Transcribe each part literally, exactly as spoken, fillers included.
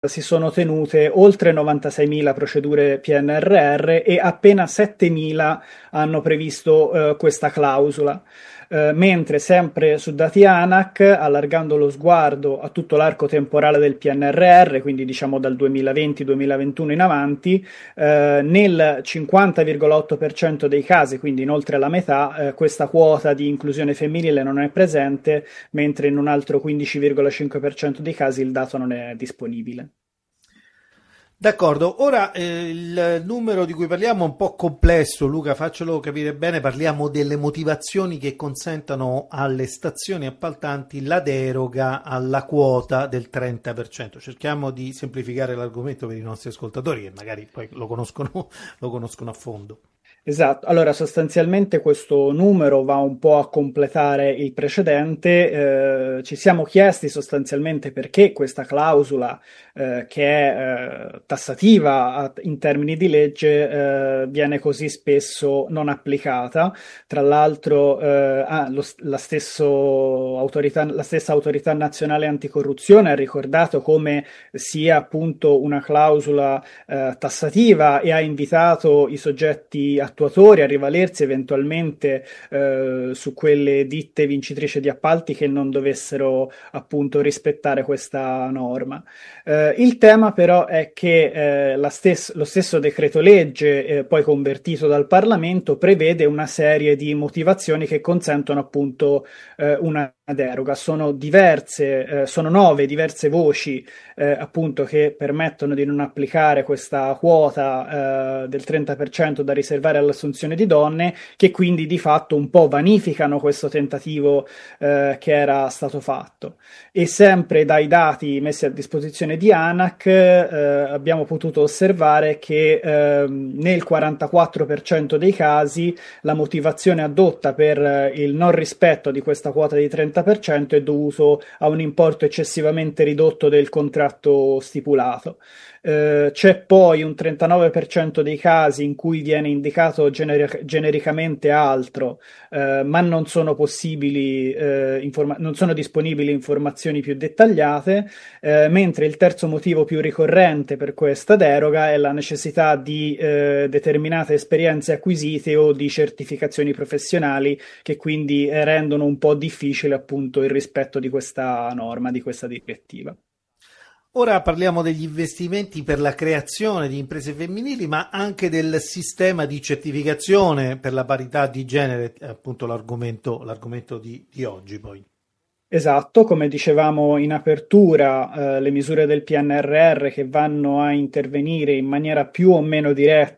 si sono tenute oltre novantaseimila procedure P N R R e appena settemila hanno previsto eh, questa clausola. Eh, mentre sempre su dati ANAC, allargando lo sguardo a tutto l'arco temporale del P N R R, quindi diciamo dal duemilaventi-duemilaventuno in avanti, eh, nel cinquanta virgola otto per cento dei casi, quindi in oltre la metà, eh, questa quota di inclusione femminile non è presente, mentre in un altro quindici virgola cinque per cento dei casi il dato non è disponibile. D'accordo, ora eh, il numero di cui parliamo è un po' complesso, Luca, faccelo capire bene, parliamo delle motivazioni che consentano alle stazioni appaltanti la deroga alla quota del trenta per cento. Cerchiamo di semplificare l'argomento per i nostri ascoltatori che magari poi lo conoscono, lo conoscono a fondo. Esatto, allora sostanzialmente questo numero va un po' a completare il precedente. Eh, ci siamo chiesti sostanzialmente perché questa clausola, eh, che è eh, tassativa a- in termini di legge, eh, viene così spesso non applicata. Tra l'altro, eh, ah, lo- la, stesso autorità, la stessa autorità nazionale anticorruzione ha ricordato come sia appunto una clausola eh, tassativa e ha invitato i soggetti attuatori a rivalersi eventualmente eh, su quelle ditte vincitrici di appalti che non dovessero appunto rispettare questa norma. Eh, il tema però è che eh, la stes- lo stesso decreto legge, eh, poi convertito dal Parlamento, prevede una serie di motivazioni che consentono appunto eh, una deroga. Sono diverse, eh, sono nove diverse voci eh, appunto che permettono di non applicare questa quota eh, del trenta per cento da riservare all'assunzione di donne, che quindi di fatto un po' vanificano questo tentativo eh, che era stato fatto. E sempre dai dati messi a disposizione di ANAC eh, abbiamo potuto osservare che eh, nel quarantaquattro per cento dei casi la motivazione addotta per eh, il non rispetto di questa quota di trenta per cento è dovuto a un importo eccessivamente ridotto del contratto stipulato. Eh, c'è poi un trentanove per cento dei casi in cui viene indicato generi- genericamente altro, eh, ma non sono possibili, eh, informa- non sono disponibili informazioni più dettagliate, eh, mentre il terzo motivo più ricorrente per questa deroga è la necessità di eh, determinate esperienze acquisite o di certificazioni professionali che quindi eh, rendono un po' difficile appunto il rispetto di questa norma, di questa direttiva. Ora parliamo degli investimenti per la creazione di imprese femminili, ma anche del sistema di certificazione per la parità di genere, appunto l'argomento, l'argomento di, di oggi poi. Esatto, come dicevamo in apertura, eh, le misure del P N R R che vanno a intervenire in maniera più o meno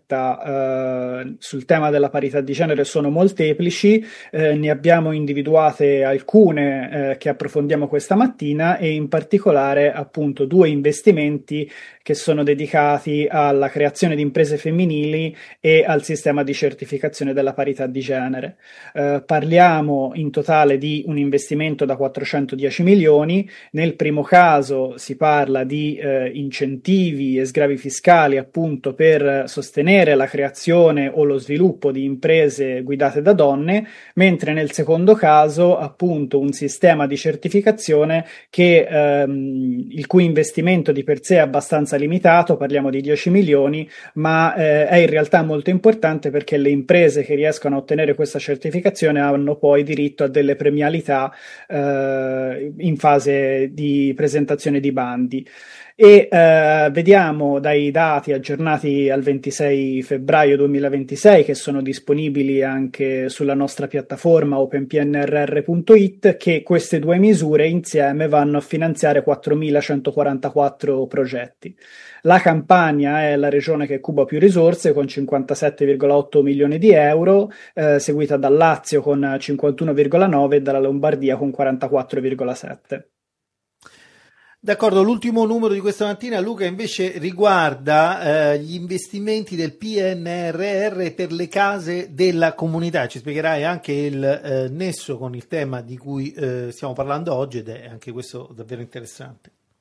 diretta eh, sul tema della parità di genere sono molteplici, eh, ne abbiamo individuate alcune eh, che approfondiamo questa mattina e in particolare appunto due investimenti che sono dedicati alla creazione di imprese femminili e al sistema di certificazione della parità di genere. Eh, parliamo in totale di un investimento da quattrocentodieci milioni. Nel primo caso si parla di eh, incentivi e sgravi fiscali appunto per sostenere la creazione o lo sviluppo di imprese guidate da donne, mentre nel secondo caso appunto un sistema di certificazione che, ehm, il cui investimento di per sé è abbastanza limitato, parliamo di dieci milioni, ma eh, è in realtà molto importante perché le imprese che riescono a ottenere questa certificazione hanno poi diritto a delle premialità eh, in fase di presentazione di bandi. E eh, vediamo dai dati aggiornati al ventisei febbraio duemilaventisei, che sono disponibili anche sulla nostra piattaforma open p n r r punto i t, che queste due misure insieme vanno a finanziare quattromilacentoquarantaquattro progetti. La Campania è la regione che cuba più risorse con cinquantasette virgola otto milioni di euro, eh, seguita dal Lazio con cinquantuno virgola nove e dalla Lombardia con quarantaquattro virgola sette. D'accordo, l'ultimo numero di questa mattina, Luca, invece riguarda eh, gli investimenti del P N R R per le case della comunità. Ci spiegherai anche il eh, nesso con il tema di cui eh, stiamo parlando oggi ed è anche questo davvero interessante.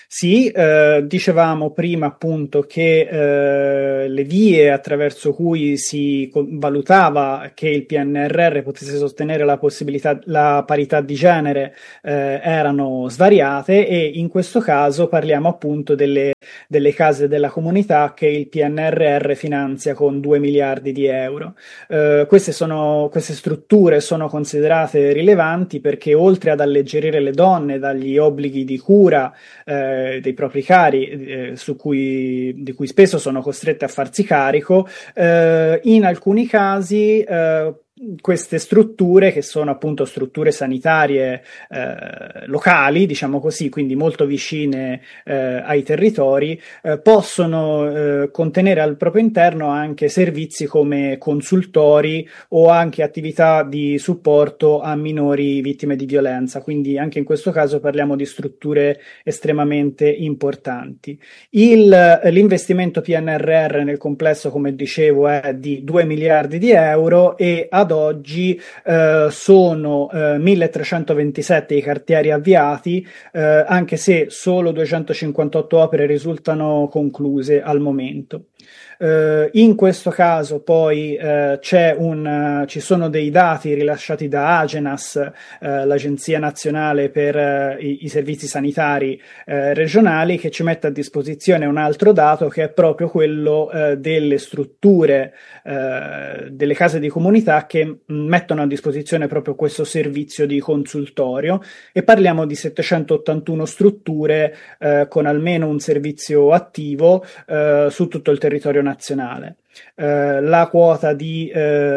Sì, eh, dicevamo prima appunto che eh, le vie attraverso cui si co- valutava che il P N R R potesse sostenere la possibilità, la parità di genere eh, erano svariate e in questo caso parliamo appunto delle, delle case della comunità che il P N R R finanzia con due miliardi di euro. Eh, queste sono, queste strutture sono considerate rilevanti perché oltre ad alleggerire le donne dagli obblighi di cura eh, dei propri cari, eh, su cui, di cui spesso sono costrette a farsi carico, eh, in alcuni casi eh, queste strutture, che sono appunto strutture sanitarie eh, locali, diciamo così, quindi molto vicine eh, ai territori, eh, possono eh, contenere al proprio interno anche servizi come consultori o anche attività di supporto a minori vittime di violenza. Quindi anche in questo caso parliamo di strutture estremamente importanti. Il, l'investimento P N R R nel complesso, come dicevo, è di due miliardi di euro e ad oggi eh, sono eh, milletrecentoventisette i cantieri avviati, eh, anche se solo duecentocinquantotto opere risultano concluse al momento. Uh, in questo caso poi uh, c'è un, uh, ci sono dei dati rilasciati da Agenas, uh, l'Agenzia Nazionale per uh, i, i Servizi Sanitari uh, regionali, che ci mette a disposizione un altro dato che è proprio quello uh, delle strutture, uh, delle case di comunità che m- mettono a disposizione proprio questo servizio di consultorio, e parliamo di settecentottantuno strutture uh, con almeno un servizio attivo uh, su tutto il territorio nazionale. Eh, la quota di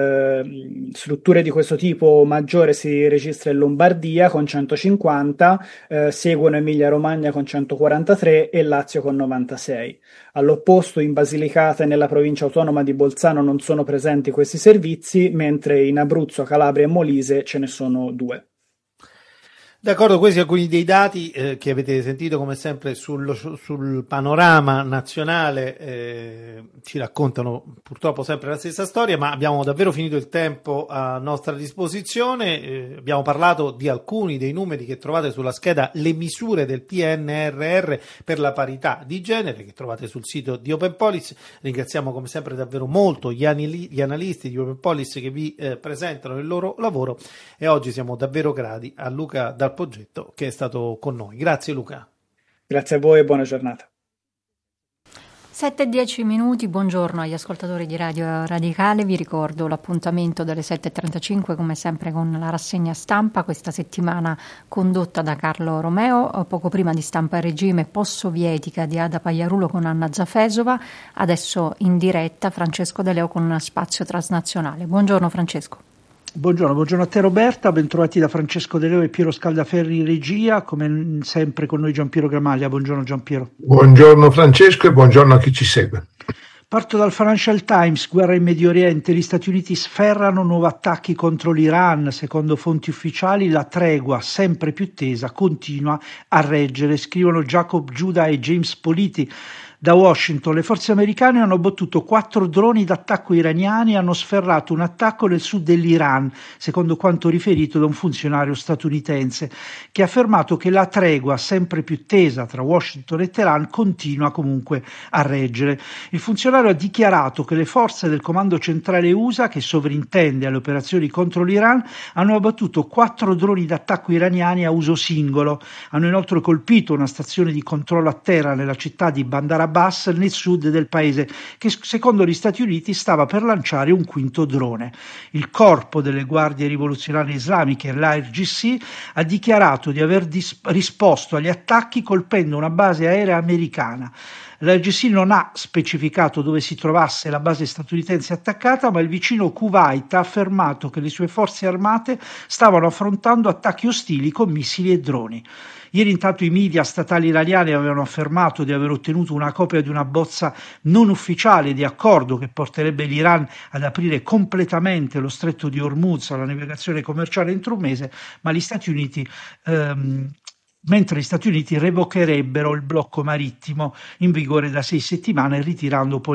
eh, strutture di questo tipo maggiore si registra in Lombardia con centocinquanta, eh, seguono Emilia-Romagna con centoquarantatré e Lazio con novantasei. All'opposto, in Basilicata e nella provincia autonoma di Bolzano non sono presenti questi servizi, mentre in Abruzzo, Calabria e Molise ce ne sono due. D'accordo, questi alcuni dei dati eh, che avete sentito come sempre sul, sul panorama nazionale eh, ci raccontano purtroppo sempre la stessa storia, ma abbiamo davvero finito il tempo a nostra disposizione. Eh, abbiamo parlato di alcuni dei numeri che trovate sulla scheda, le misure del P N R R per la parità di genere, che trovate sul sito di Open Policy. Ringraziamo come sempre davvero molto gli, anili- gli analisti di Open Policy che vi eh, presentano il loro lavoro, e oggi siamo davvero grati a Luca Dal Poggetto che è stato con noi. Grazie Luca. Grazie a voi e buona giornata. sette e dieci minuti, buongiorno agli ascoltatori di Radio Radicale, vi ricordo l'appuntamento delle sette e trentacinque come sempre con la rassegna stampa, questa settimana condotta da Carlo Romeo, poco prima di Stampa e Regime post-sovietica di Ada Pagliarulo con Anna Zafesova, adesso in diretta Francesco De Leo con Spazio Transnazionale. Buongiorno Francesco. Buongiorno, buongiorno a te Roberta, bentrovati da Francesco De Leo e Piero Scaldaferri in regia, come sempre con noi Giampiero Gramaglia. Buongiorno Giampiero. Buongiorno Francesco e buongiorno a chi ci segue. Parto dal Financial Times, guerra in Medio Oriente, gli Stati Uniti sferrano nuovi attacchi contro l'Iran, secondo fonti ufficiali la tregua sempre più tesa continua a reggere, scrivono Jacob Giuda e James Politi. Da Washington le forze americane hanno abbattuto quattro droni d'attacco iraniani e hanno sferrato un attacco nel sud dell'Iran, secondo quanto riferito da un funzionario statunitense, che ha affermato che la tregua sempre più tesa tra Washington e Teheran continua comunque a reggere. Il funzionario ha dichiarato che le forze del comando centrale U S A, che sovrintende alle operazioni contro l'Iran, hanno abbattuto quattro droni d'attacco iraniani a uso singolo. Hanno inoltre colpito una stazione di controllo a terra nella città di Bandar Abbas nel sud del paese, che secondo gli Stati Uniti stava per lanciare un quinto drone. Il corpo delle guardie rivoluzionarie islamiche, l'I R G C, ha dichiarato di aver dis- risposto agli attacchi colpendo una base aerea americana. L'I R G C non ha specificato dove si trovasse la base statunitense attaccata, ma il vicino Kuwait ha affermato che le sue forze armate stavano affrontando attacchi ostili con missili e droni. Ieri intanto i media statali iraniani avevano affermato di aver ottenuto una copia di una bozza non ufficiale di accordo che porterebbe l'Iran ad aprire completamente lo stretto di Hormuz alla navigazione commerciale entro un mese, ma gli Stati Uniti ehm, mentre gli Stati Uniti revocherebbero il blocco marittimo in vigore da sei settimane, ritirando poi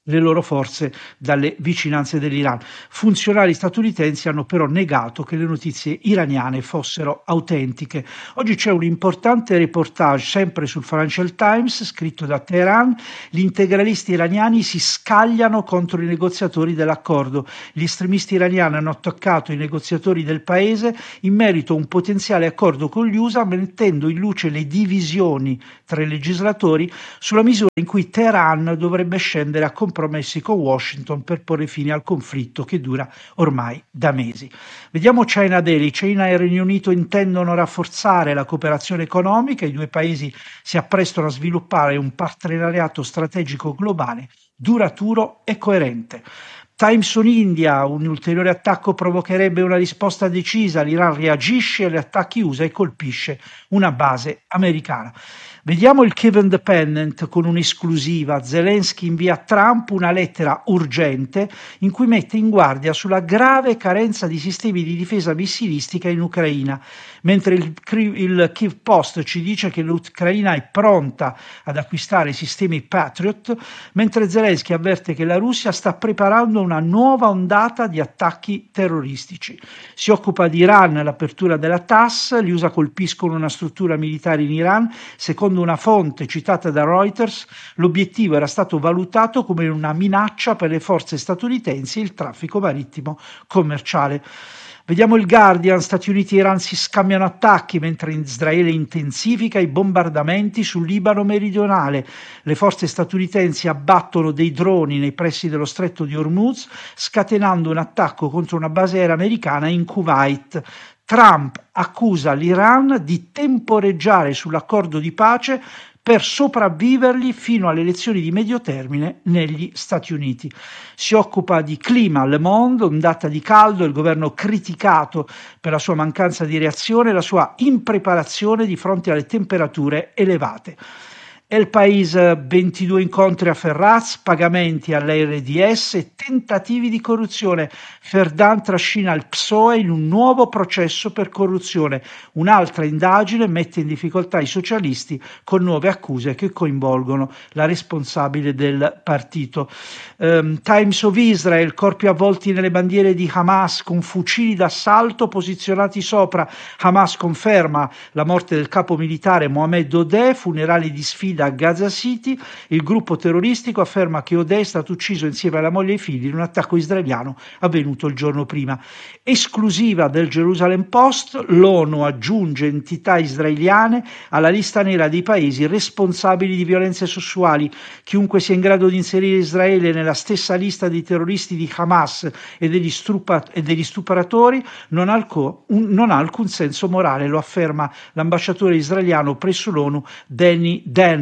le loro forze dalle vicinanze dell'Iran. Funzionari statunitensi hanno però negato che le notizie iraniane fossero autentiche. Oggi c'è un importante reportage sempre sul Financial Times scritto da Teheran. Gli integralisti iraniani si scagliano contro i negoziatori dell'accordo. Gli estremisti iraniani hanno attaccato i negoziatori del paese in merito a un potenziale accordo con gli U S A, mettendo in luce le divisioni tra i legislatori sulla misura in cui Teheran dovrebbe scendere a compromessi con Washington per porre fine al conflitto che dura ormai da mesi. Vediamo China Daily. Cina e il Regno Unito intendono rafforzare la cooperazione economica. I due paesi si apprestano a sviluppare un partenariato strategico globale duraturo e coerente. Times on India, un ulteriore attacco provocherebbe una risposta decisa, l'Iran reagisce agli attacchi U S A e colpisce una base americana. Vediamo il Kiev Independent con un'esclusiva. Zelensky invia a Trump una lettera urgente in cui mette in guardia sulla grave carenza di sistemi di difesa missilistica in Ucraina, mentre il, il Kiev Post ci dice che l'Ucraina è pronta ad acquistare sistemi Patriot, mentre Zelensky avverte che la Russia sta preparando una nuova ondata di attacchi terroristici. Si occupa di Iran, l'apertura della T A S, gli U S A colpiscono una struttura militare in Iran. Secondo una fonte citata da Reuters, l'obiettivo era stato valutato come una minaccia per le forze statunitensi e il traffico marittimo commerciale. Vediamo il Guardian. Stati Uniti e Iran si scambiano attacchi mentre Israele intensifica i bombardamenti sul Libano meridionale. Le forze statunitensi abbattono dei droni nei pressi dello stretto di Hormuz, scatenando un attacco contro una base aerea americana in Kuwait. Trump accusa l'Iran di temporeggiare sull'accordo di pace per sopravvivergli fino alle elezioni di medio termine negli Stati Uniti. Si occupa di clima. Le Monde, ondata di caldo, il governo criticato per la sua mancanza di reazione e la sua impreparazione di fronte alle temperature elevate. El País, ventidue incontri a Ferraz, pagamenti all'R D S e tentativi di corruzione. Ferdan trascina il P S O E in un nuovo processo per corruzione. Un'altra indagine mette in difficoltà i socialisti con nuove accuse che coinvolgono la responsabile del partito. Um, Times of Israel, corpi avvolti nelle bandiere di Hamas con fucili d'assalto posizionati sopra. Hamas conferma la morte del capo militare Mohamed Odeh, funerali di sfida a Gaza City. Il gruppo terroristico afferma che Odeh è stato ucciso insieme alla moglie e ai figli in un attacco israeliano avvenuto il giorno prima. Esclusiva del Jerusalem Post, l'ONU aggiunge entità israeliane alla lista nera dei paesi responsabili di violenze sessuali. Chiunque sia in grado di inserire Israele nella stessa lista dei terroristi di Hamas e degli, strupa- e degli stupratori non ha, alco- un- non ha alcun senso morale, lo afferma l'ambasciatore israeliano presso l'ONU Danny Danon.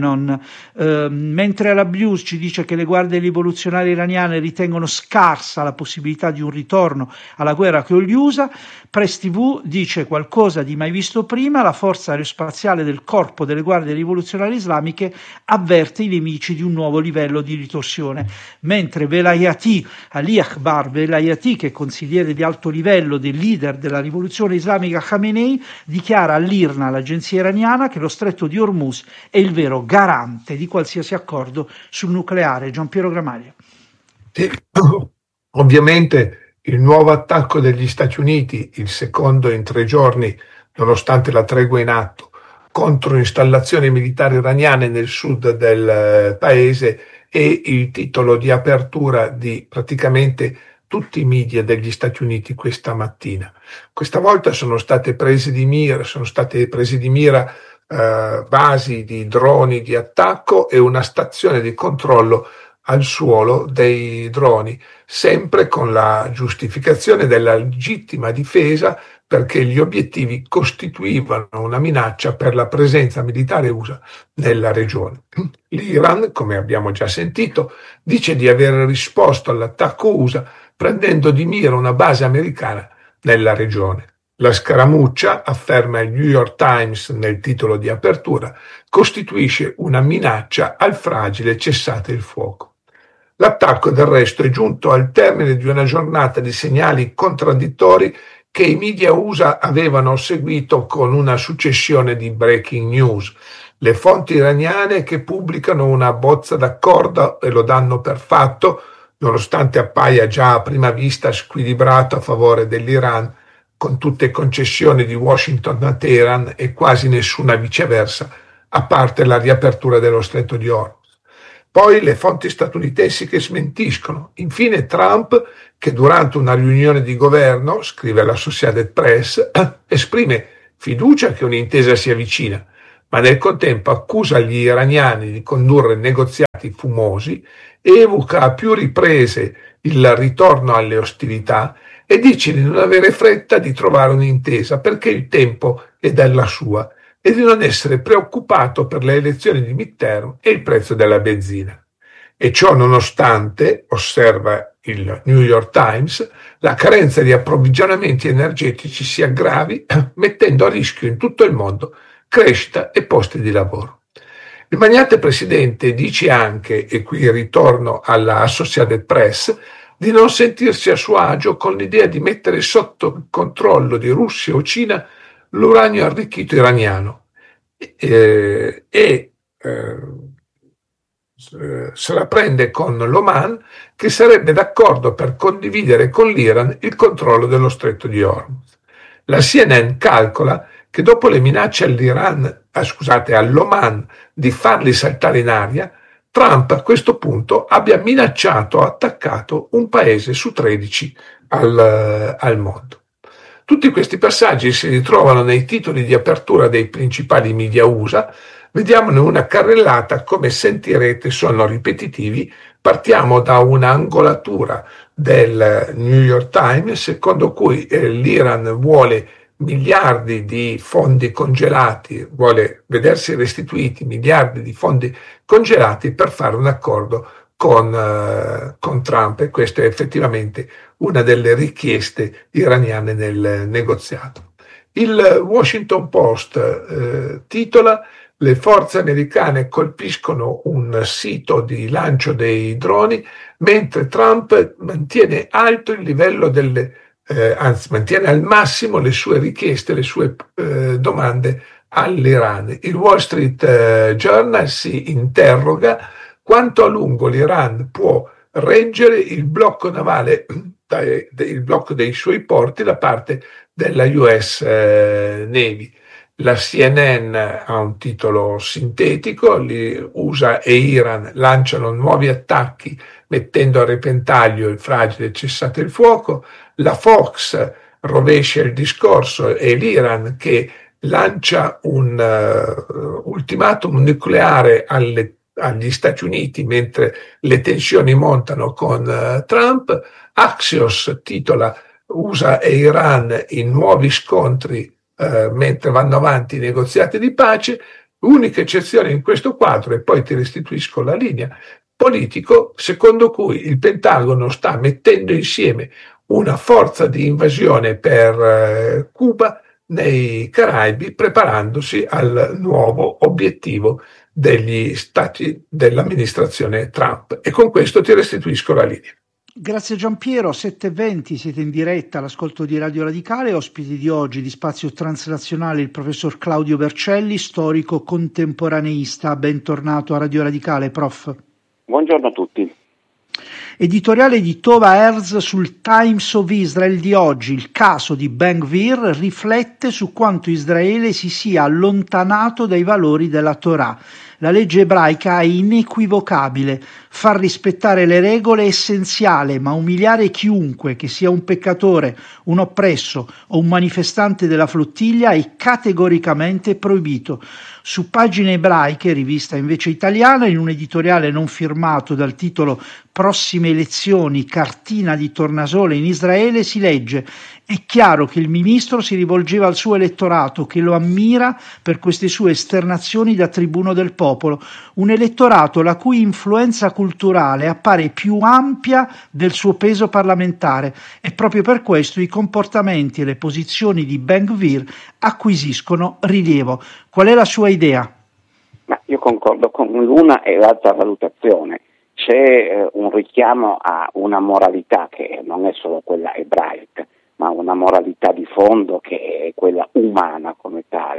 Uh, mentre la Blues ci dice che le guardie rivoluzionarie iraniane ritengono scarsa la possibilità di un ritorno alla guerra con gli U S A, Press T V dice qualcosa di mai visto prima: la forza aerospaziale del corpo delle guardie rivoluzionarie islamiche avverte i nemici di un nuovo livello di ritorsione. Mentre Velayati, Ali Akbar Velayati, che è consigliere di alto livello del leader della rivoluzione islamica Khamenei, dichiara all'I R N A, l'agenzia iraniana, che lo stretto di Hormuz è il vero garante di qualsiasi accordo sul nucleare. Giampiero Gramaglia. Sì, ovviamente il nuovo attacco degli Stati Uniti, il secondo in tre giorni, nonostante la tregua in atto, contro installazioni militari iraniane nel sud del paese, è il titolo di apertura di praticamente tutti i media degli Stati Uniti questa mattina. Questa volta sono state prese di mira, sono state prese di mira Uh, basi di droni di attacco e una stazione di controllo al suolo dei droni, sempre con la giustificazione della legittima difesa, perché gli obiettivi costituivano una minaccia per la presenza militare U S A nella regione. L'Iran, come abbiamo già sentito, dice di aver risposto all'attacco U S A prendendo di mira una base americana nella regione. La scaramuccia, afferma il New York Times nel titolo di apertura, costituisce una minaccia al fragile cessate il fuoco. L'attacco, del resto, è giunto al termine di una giornata di segnali contraddittori che i media U S A avevano seguito con una successione di breaking news. le fonti iraniane che pubblicano una bozza d'accordo e lo danno per fatto, nonostante appaia già a prima vista squilibrato a favore dell'Iran, con tutte concessioni di Washington a Teheran e quasi nessuna viceversa, a parte la riapertura dello Stretto di Hormuz. Poi le fonti statunitensi che smentiscono. Infine Trump, che durante una riunione di governo, scrive l'Associated Press, esprime fiducia che un'intesa sia vicina, ma nel contempo accusa gli iraniani di condurre negoziati fumosi, evoca a più riprese il ritorno alle ostilità e dice di non avere fretta di trovare un'intesa perché il tempo è della sua e di non essere preoccupato per le elezioni di midterm e il prezzo della benzina. E ciò nonostante, osserva il New York Times, la carenza di approvvigionamenti energetici si aggravi, mettendo a rischio in tutto il mondo crescita e posti di lavoro. Il magnate presidente dice anche, e qui ritorno alla Associated Press, di non sentirsi a suo agio con l'idea di mettere sotto il controllo di Russia o Cina l'uranio arricchito iraniano e, e eh, se la prende con l'Oman, che sarebbe d'accordo per condividere con l'Iran il controllo dello Stretto di Hormuz. La C N N calcola che dopo le minacce all'Iran, ah, scusate, all'Oman di farli saltare in aria, Trump a questo punto abbia minacciato o attaccato un paese su tredici al, al mondo. Tutti questi passaggi si ritrovano nei titoli di apertura dei principali media U S A. Vediamone una carrellata, come sentirete sono ripetitivi. Partiamo da un'angolatura del New York Times, secondo cui eh, l'Iran vuole miliardi di fondi congelati, vuole vedersi restituiti miliardi di fondi congelati per fare un accordo con, uh, con Trump, e questa è effettivamente una delle richieste iraniane nel negoziato. Il Washington Post eh, titola: le forze americane colpiscono un sito di lancio dei droni mentre Trump mantiene alto il livello delle Eh, anzi mantiene al massimo le sue richieste, le sue eh, domande all'Iran. Il Wall Street eh, Journal si interroga quanto a lungo l'Iran può reggere il blocco navale, dai, il blocco dei suoi porti da parte della U S eh, Navy. La C N N ha un titolo sintetico: gli U S A e Iran lanciano nuovi attacchi mettendo a repentaglio il fragile cessate il fuoco. La Fox rovescia il discorso: è l'Iran che lancia un uh, ultimatum nucleare alle, agli Stati Uniti mentre le tensioni montano con uh, Trump. Axios titola: U S A e Iran in nuovi scontri Uh, mentre vanno avanti i negoziati di pace. Unica eccezione in questo quadro, e poi ti restituisco la linea, politico, secondo cui il Pentagono sta mettendo insieme una forza di invasione per uh, Cuba nei Caraibi, preparandosi al nuovo obiettivo degli stati dell'amministrazione Trump. E con questo ti restituisco la linea. Grazie Giampiero, sette e venti, siete in diretta all'ascolto di Radio Radicale, ospiti di oggi di Spazio Transnazionale il professor Claudio Vercelli, storico contemporaneista. Bentornato a Radio Radicale, prof. Buongiorno a tutti. Editoriale di Tova Erz sul Times of Israel di oggi: il caso di Ben Gvir riflette su quanto Israele si sia allontanato dai valori della Torah. La legge ebraica è inequivocabile: far rispettare le regole è essenziale, ma umiliare chiunque, che sia un peccatore, un oppresso o un manifestante della flottiglia, è categoricamente proibito. Su Pagine Ebraiche, rivista invece italiana, in un editoriale non firmato dal titolo Prossime elezioni, cartina di tornasole in Israele, si legge: è chiaro che il ministro si rivolgeva al suo elettorato, che lo ammira per queste sue esternazioni da tribuno del popolo, un elettorato la cui influenza culturale appare più ampia del suo peso parlamentare, e proprio per questo i comportamenti e le posizioni di Ben Gvir acquisiscono rilievo. Qual è la sua idea? Ma io concordo con l'una e l'altra valutazione. C'è eh, un richiamo a una moralità che non è solo quella ebraica, ma una moralità di fondo che è quella umana come tale, che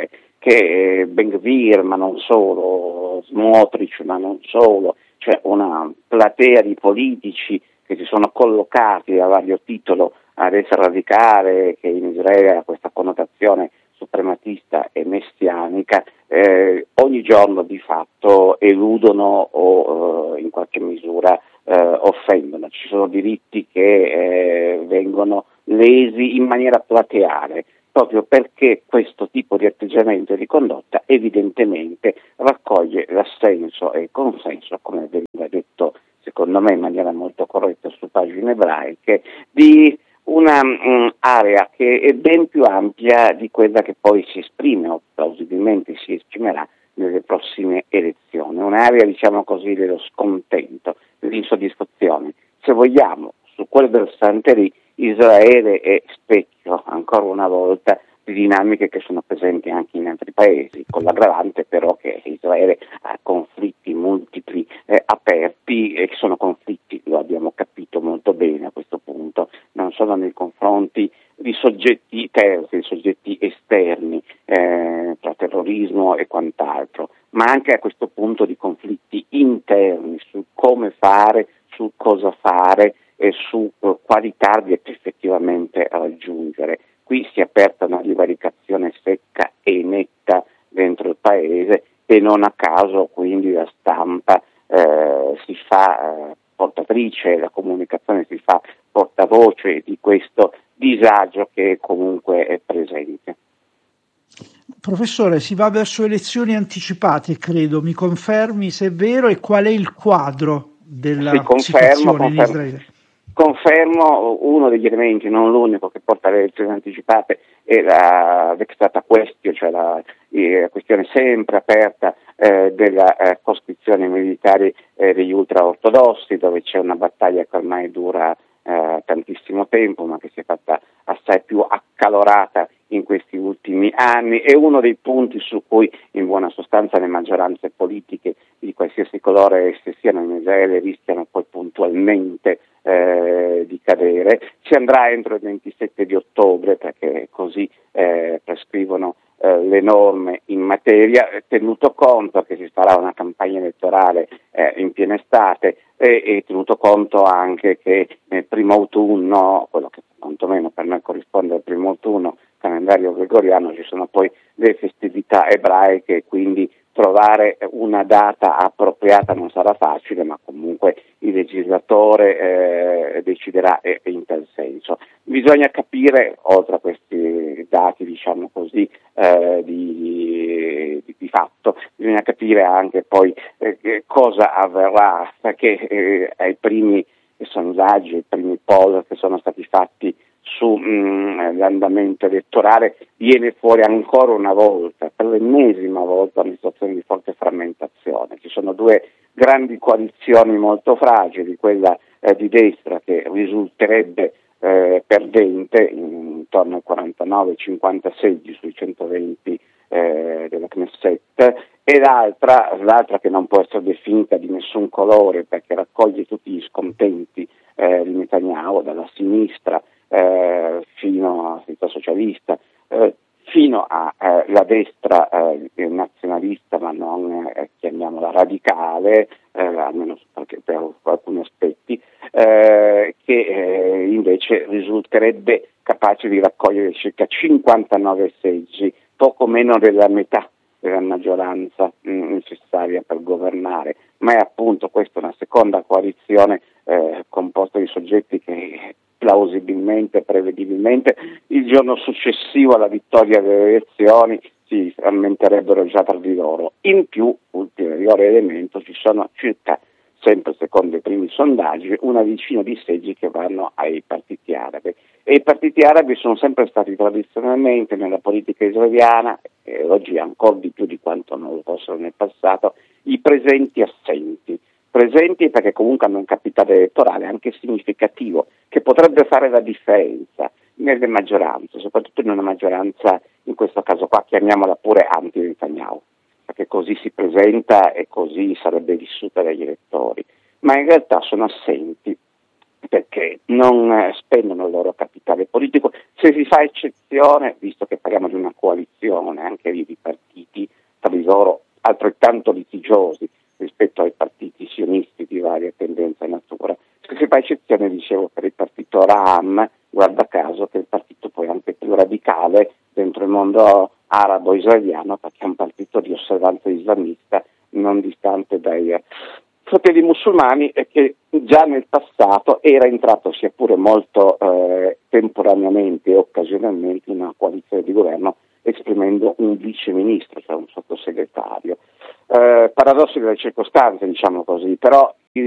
che Ben Gvir, ma non solo, Smotrich, ma non solo, cioè una platea di politici che si sono collocati a vario titolo a destra radicale, che in Israele ha questa connotazione suprematista e messianica, eh, ogni giorno di fatto eludono o eh, in qualche misura eh, offendono. Ci sono diritti che eh, vengono lesi in maniera plateale, proprio perché questo tipo di atteggiamento e di condotta evidentemente raccoglie l'assenso e il consenso, come veniva detto secondo me in maniera molto corretta su pagine ebraiche, di una um, area che è ben più ampia di quella che poi si esprime o plausibilmente si esprimerà nelle prossime elezioni, un'area diciamo così dello scontento, dell'insoddisfazione. Se vogliamo, su quel versante lì Israele è specchio ancora una volta di dinamiche che sono presenti anche in altri paesi, con l'aggravante però che Israele ha conflitti multipli eh, aperti e che sono conflitti, lo abbiamo capito molto bene a questo punto, non solo nei confronti di soggetti terzi, di soggetti esterni, eh, tra terrorismo e quant'altro, ma anche a questo punto di conflitti interni su come fare, su cosa fare e su uh, quali target effettivamente raggiungere. Qui si è aperta una divaricazione secca e netta dentro il paese e non a caso quindi la stampa eh, si fa eh, portatrice, la comunicazione si fa portavoce di questo disagio che comunque è presente. Professore, si va verso elezioni anticipate, credo, mi confermi se è vero e qual è il quadro della sì, confermo, situazione in confermo. Israele? Confermo uno degli elementi, non l'unico, che porta alle elezioni anticipate è la vexata question, cioè la, la questione sempre aperta eh, della eh, coscrizione militare eh, degli ultraortodossi, dove c'è una battaglia che ormai dura eh, tantissimo tempo, ma che si è fatta assai più accalorata in questi ultimi anni. È uno dei punti su cui in buona sostanza le maggioranze politiche di qualsiasi colore esse siano in Israele rischiano poi puntualmente eh, di cadere. Si andrà entro il ventisette di ottobre perché così eh, prescrivono eh, le norme in materia, tenuto conto che si farà una campagna elettorale eh, in piena estate e, e tenuto conto anche che nel primo autunno, quello che quantomeno per noi corrisponde al primo autunno calendario gregoriano, ci sono poi le festività ebraiche, quindi trovare una data appropriata non sarà facile, ma comunque il legislatore eh, deciderà eh, in tal senso. Bisogna capire, oltre a questi dati, diciamo così, eh, di, di, di fatto, bisogna capire anche poi eh, cosa avverrà, perché eh, ai primi sondaggi, ai primi poll che sono stati fatti sull'andamento elettorale viene fuori ancora una volta, per l'ennesima volta, una situazione di forte frammentazione. Ci sono due grandi coalizioni molto fragili, quella eh, di destra che risulterebbe eh, perdente intorno ai quarantanove cinquanta seggi sui centoventi eh, della Knesset, e l'altra, l'altra che non può essere definita di nessun colore perché raccoglie tutti gli scontenti eh, di Netanyahu, dalla sinistra Eh, fino alla sinistra socialista, eh, fino alla eh, destra eh, nazionalista, ma non eh, chiamiamola radicale, eh, almeno per, per alcuni aspetti, eh, che eh, invece risulterebbe capace di raccogliere circa cinquantanove seggi, poco meno della metà della maggioranza mh, necessaria per governare, ma è appunto questa una seconda coalizione eh, composta di soggetti che plausibilmente, prevedibilmente, il giorno successivo alla vittoria delle elezioni si frammenterebbero già tra di loro. In più, ulteriore elemento, ci sono circa, sempre secondo i primi sondaggi, una decina di seggi che vanno ai partiti arabi. E i partiti arabi sono sempre stati tradizionalmente nella politica israeliana, e oggi ancora di più di quanto non lo fossero nel passato, i presenti assenti. Presenti perché comunque hanno un capitale elettorale anche significativo che potrebbe fare la differenza nelle maggioranze, soprattutto in una maggioranza, in questo caso qua chiamiamola pure anti-Netanyahu, perché così si presenta e così sarebbe vissuta dagli elettori, ma in realtà sono assenti perché non eh, spendono il loro capitale politico. Se si fa eccezione, visto che parliamo di una coalizione anche lì di partiti loro altrettanto litigiosi rispetto ai partiti sionisti di varia tendenza e natura. Si fa eccezione, dicevo, per il partito Ra'am, guarda caso, che è il partito poi anche più radicale dentro il mondo arabo-israeliano, perché è un partito di osservanza islamista non distante dai fratelli musulmani e che già nel passato era entrato, sia pure molto eh, temporaneamente e occasionalmente, in una coalizione di governo, esprimendo un viceministro, cioè un sottosegretario. Eh, paradossi delle circostanze, diciamo così, però i,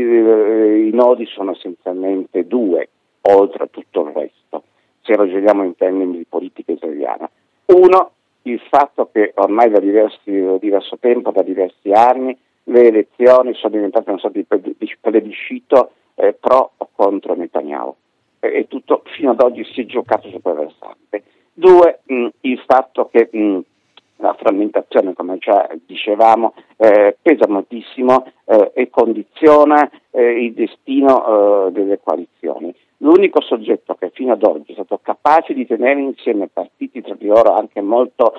i nodi sono essenzialmente due, oltre a tutto il resto, se ragioniamo in termini di politica israeliana. Uno, il fatto che ormai da diversi, da diverso tempo, da diversi anni, le elezioni sono diventate una sorta di plebiscito eh, pro o contro Netanyahu, e, e tutto fino ad oggi si è giocato su quel versante. Due, mh, il fatto che mh, la frammentazione, come già dicevamo, eh, pesa moltissimo eh, e condiziona eh, il destino eh, delle coalizioni. L'unico soggetto che fino ad oggi è stato capace di tenere insieme partiti tra di loro anche molto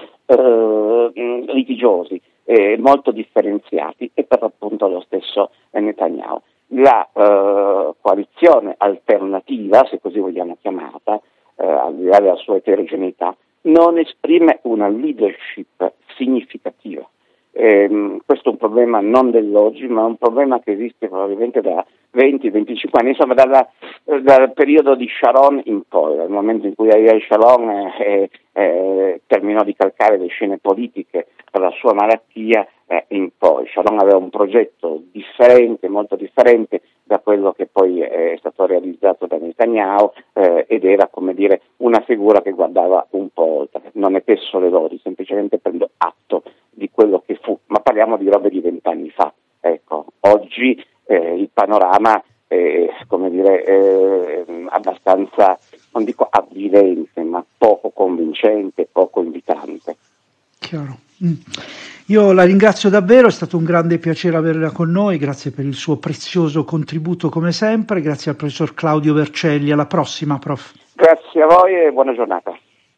eh, litigiosi e molto differenziati è per l'appunto lo stesso Netanyahu. La eh, coalizione alternativa, se così vogliamo chiamarla, eh, al di là della sua eterogeneità, non esprime una leadership significativa. Eh, questo è un problema non dell'oggi, ma è un problema che esiste probabilmente da venti venticinque anni, insomma dalla, dal periodo di Sharon in poi, dal momento in cui Ariel Sharon eh, eh, terminò di calcare le scene politiche per la sua malattia eh, in poi. Sharon aveva un progetto differente, molto differente da quello che poi è stato realizzato da Netanyahu eh, ed era, come dire, una figura che guardava un po' oltre. Non ne pesso le lodi, semplicemente prendo atto di quello che fu, ma parliamo di robe di vent'anni fa. Ecco, oggi eh, il panorama è, come dire, è abbastanza, non dico avvilente, ma poco convincente, poco invitante. Chiaro. Mm. Io la ringrazio davvero, è stato un grande piacere averla con noi, grazie per il suo prezioso contributo come sempre, grazie al professor Claudio Vercelli, alla prossima prof. Grazie a voi e buona giornata.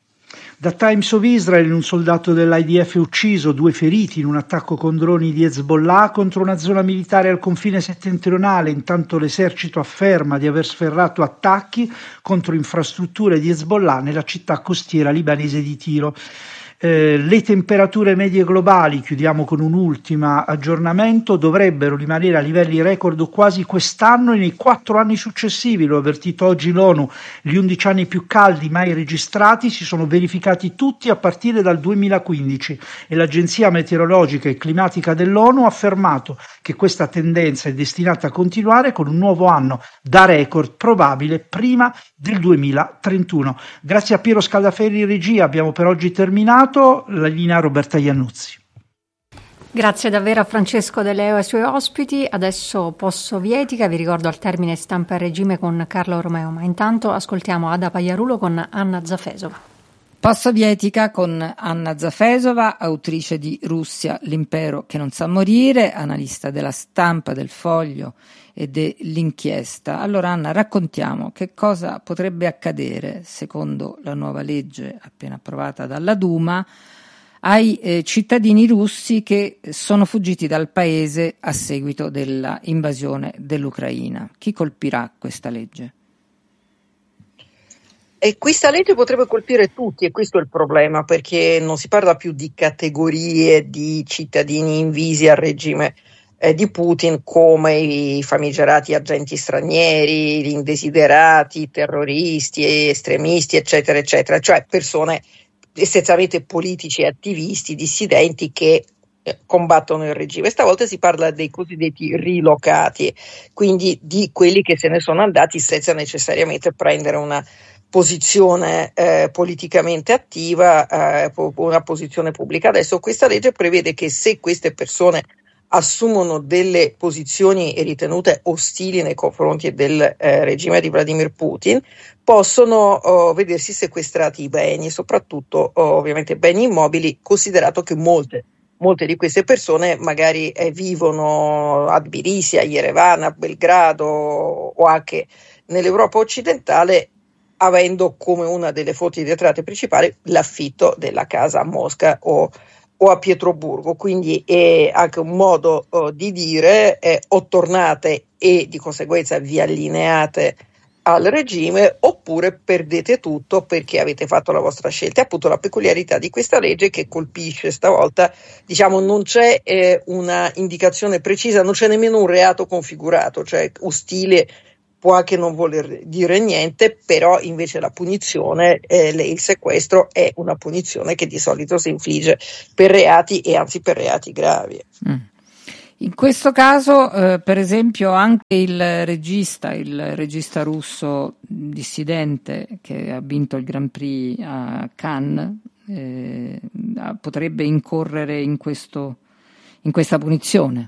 Da Times of Israel, un soldato dell'I D F ucciso, due feriti in un attacco con droni di Hezbollah contro una zona militare al confine settentrionale. Intanto l'esercito afferma di aver sferrato attacchi contro infrastrutture di Hezbollah nella città costiera libanese di Tiro. Eh, le temperature medie globali, chiudiamo con un ultimo aggiornamento, dovrebbero rimanere a livelli record quasi quest'anno e nei quattro anni successivi, lo ha avvertito oggi l'ONU. Gli undici anni più caldi mai registrati si sono verificati tutti a partire dal duemilaquindici e l'Agenzia Meteorologica e Climatica dell'ONU ha affermato che questa tendenza è destinata a continuare con un nuovo anno da record probabile prima del duemilatrentuno. Grazie a Piero Scaldaferri in regia abbiamo per oggi terminato. La linea a Roberta Iannuzzi. Grazie davvero a Francesco De Leo e ai suoi ospiti. Adesso Post Sovietica, vi ricordo al termine Stampa e Regime con Carlo Romeo, ma intanto ascoltiamo Ada Pagliarulo con Anna Zafesova. Post Sovietica con Anna Zafesova, autrice di Russia, l'impero che non sa morire, analista della Stampa, del Foglio e dell'Inchiesta. Allora Anna, raccontiamo che cosa potrebbe accadere, secondo la nuova legge appena approvata dalla Duma, ai eh, cittadini russi che sono fuggiti dal paese a seguito della invasione dell'Ucraina. Chi colpirà questa legge? E questa legge potrebbe colpire tutti, e questo è il problema, perché non si parla più di categorie di cittadini invisi al regime eh, di Putin come i famigerati agenti stranieri, gli indesiderati, i terroristi, estremisti, eccetera, eccetera, cioè persone essenzialmente politici e attivisti, dissidenti che eh, combattono il regime. Stavolta si parla dei cosiddetti rilocati, quindi di quelli che se ne sono andati senza necessariamente prendere una posizione eh, politicamente attiva, eh, una posizione pubblica. Adesso questa legge prevede che se queste persone assumono delle posizioni ritenute ostili nei confronti del eh, regime di Vladimir Putin, possono oh, vedersi sequestrati i beni, soprattutto oh, ovviamente beni immobili, considerato che molte molte di queste persone magari eh, vivono a Tbilisi, a Yerevan, a Belgrado o anche nell'Europa occidentale, avendo come una delle fonti di entrate principali l'affitto della casa a Mosca o o a Pietroburgo, quindi è anche un modo uh, di dire eh, o tornate e di conseguenza vi allineate al regime, oppure perdete tutto perché avete fatto la vostra scelta. È appunto la peculiarità di questa legge che colpisce stavolta, diciamo, non c'è eh, una indicazione precisa, non c'è nemmeno un reato configurato, cioè ostile può anche non voler dire niente, però invece la punizione, eh, il sequestro è una punizione che di solito si infligge per reati e anzi per reati gravi. Mm. In questo caso, eh, per esempio, anche il regista, il regista russo dissidente che ha vinto il Grand Prix a Cannes, eh, potrebbe incorrere in questo, in questa punizione.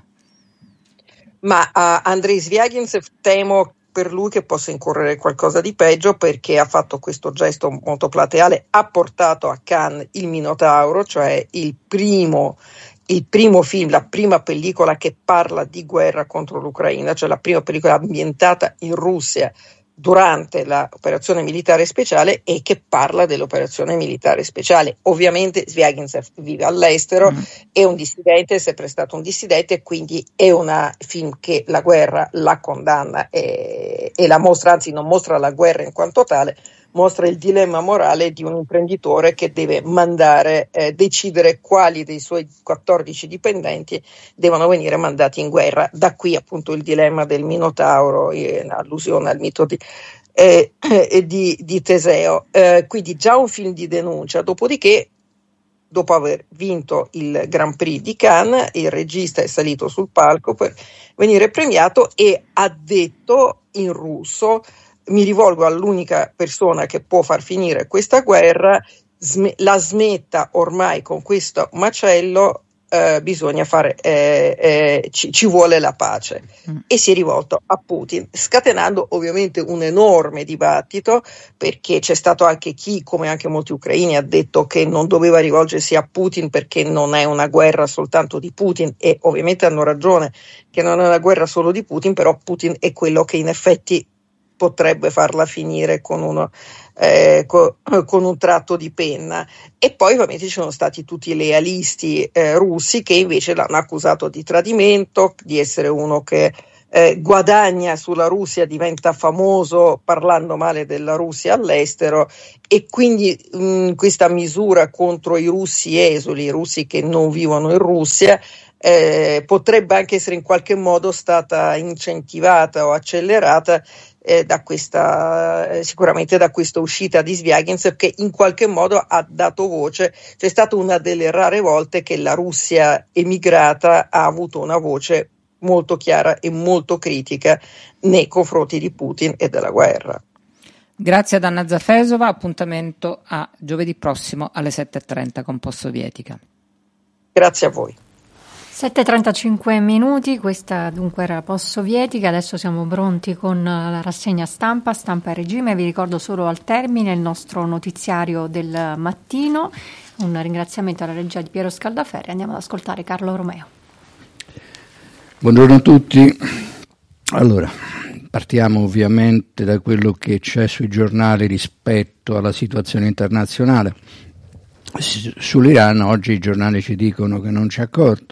Ma uh, Andrei Zvyagintsev temo per lui che possa incorrere qualcosa di peggio, perché ha fatto questo gesto molto plateale, ha portato a Cannes il Minotauro, cioè il primo il primo film, la prima pellicola che parla di guerra contro l'Ucraina, cioè la prima pellicola ambientata in Russia durante l'operazione militare speciale e che parla dell'operazione militare speciale. Ovviamente Zvyagintsev vive all'estero, mm. è un dissidente, è sempre stato un dissidente, quindi è un film che la guerra la condanna e, e la mostra, anzi non mostra la guerra in quanto tale, mostra il dilemma morale di un imprenditore che deve mandare, eh, decidere quali dei suoi quattordici dipendenti devono venire mandati in guerra. Da qui appunto il dilemma del Minotauro, in allusione al mito di, eh, eh, di, di Teseo. Eh, quindi già un film di denuncia, dopodiché, dopo aver vinto il Grand Prix di Cannes, il regista è salito sul palco per venire premiato e ha detto in russo: mi rivolgo all'unica persona che può far finire questa guerra, sm- la smetta ormai con questo macello, eh, bisogna fare, eh, eh, ci, ci vuole la pace. Mm. E si è rivolto a Putin, scatenando ovviamente un enorme dibattito, perché c'è stato anche chi, come anche molti ucraini, ha detto che non doveva rivolgersi a Putin perché non è una guerra soltanto di Putin, e ovviamente hanno ragione che non è una guerra solo di Putin, però Putin è quello che in effetti potrebbe farla finire con, uno, eh, co, con un tratto di penna. E poi ovviamente ci sono stati tutti i lealisti eh, russi che invece l'hanno accusato di tradimento, di essere uno che eh, guadagna sulla Russia, diventa famoso parlando male della Russia all'estero, e quindi mh, questa misura contro i russi esuli, i russi che non vivono in Russia, eh, potrebbe anche essere in qualche modo stata incentivata o accelerata Eh, da questa, eh, sicuramente da questa uscita di Zvyagintsev, che in qualche modo ha dato voce. C'è stata una delle rare volte che la Russia emigrata ha avuto una voce molto chiara e molto critica nei confronti di Putin e della guerra. Grazie ad Anna Zafesova, appuntamento a giovedì prossimo alle sette e trenta con Post Sovietica. Grazie a voi. sette e trentacinque minuti, questa dunque era la Post Sovietica. Adesso siamo pronti con la rassegna stampa, stampa e regime. Vi ricordo solo al termine il nostro notiziario del mattino. Un ringraziamento alla regia di Piero Scaldaferri. Andiamo ad ascoltare Carlo Romeo. Buongiorno a tutti. Allora, partiamo ovviamente da quello che c'è sui giornali rispetto alla situazione internazionale. Sull'Iran oggi i giornali ci dicono che non c'è accordo,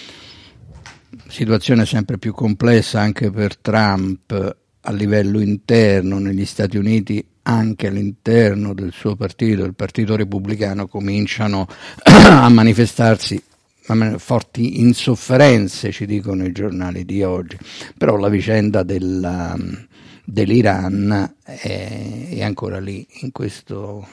situazione sempre più complessa anche per Trump a livello interno negli Stati Uniti, anche all'interno del suo partito, il Partito Repubblicano, cominciano a manifestarsi forti insofferenze, ci dicono i giornali di oggi, però la vicenda della, dell'Iran è, è ancora lì, in questo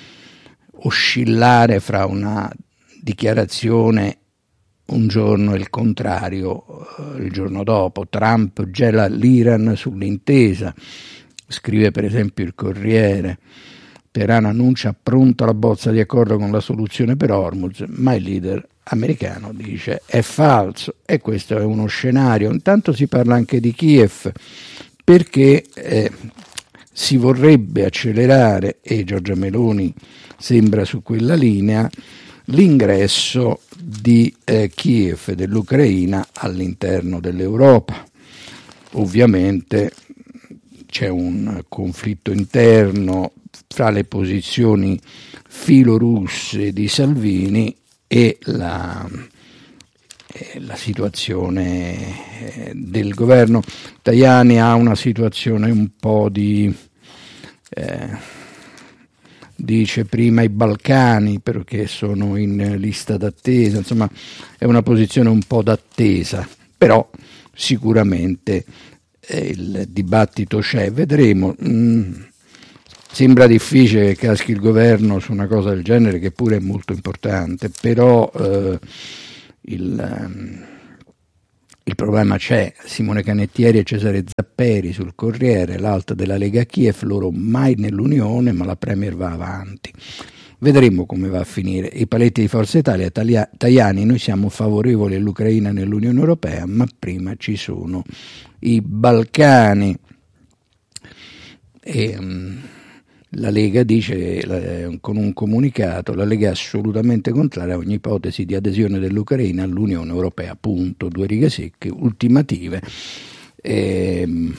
oscillare fra una dichiarazione un giorno e il contrario il giorno dopo. Trump gela l'Iran sull'intesa, scrive per esempio il Corriere. Teheran annuncia pronta la bozza di accordo con la soluzione per Hormuz, ma il leader americano dice è falso, e questo è uno scenario. Intanto si parla anche di Kiev, perché eh, si vorrebbe accelerare, e Giorgia Meloni sembra su quella linea, l'ingresso di eh, Kiev e dell'Ucraina all'interno dell'Europa. Ovviamente c'è un conflitto interno fra le posizioni filorusse di Salvini e la, eh, la situazione del governo. Tajani ha una situazione un po' di... Eh, dice prima i Balcani perché sono in lista d'attesa, insomma è una posizione un po' d'attesa, però sicuramente eh, il dibattito c'è, vedremo. Mm, sembra difficile che caschi il governo su una cosa del genere, che pure è molto importante, però eh, il... Um, Il problema c'è. Simone Canettieri e Cesare Zapperi sul Corriere, l'alta della Lega Kiev, loro mai nell'Unione, ma la Premier va avanti. Vedremo come va a finire. I paletti di Forza Italia, Talia, Tajani, noi siamo favorevoli all'Ucraina nell'Unione Europea, ma prima ci sono i Balcani. E, um, la Lega dice con un comunicato: la Lega è assolutamente contraria a ogni ipotesi di adesione dell'Ucraina all'Unione Europea, punto, due righe secche, ultimative, ehm,